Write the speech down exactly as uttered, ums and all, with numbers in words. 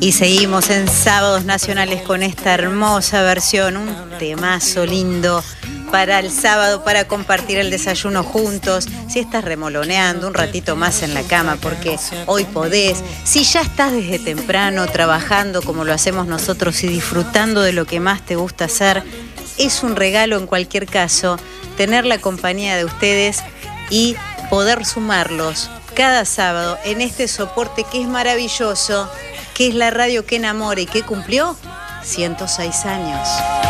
Y seguimos en Sábados Nacionales con esta hermosa versión, un temazo lindo para el sábado, para compartir el desayuno juntos. Si estás remoloneando un ratito más en la cama, porque hoy podés. Si ya estás desde temprano trabajando como lo hacemos nosotros y disfrutando de lo que más te gusta hacer, es un regalo en cualquier caso tener la compañía de ustedes y poder sumarlos cada sábado en este soporte que es maravilloso, que es la radio que enamora y que cumplió ciento seis años.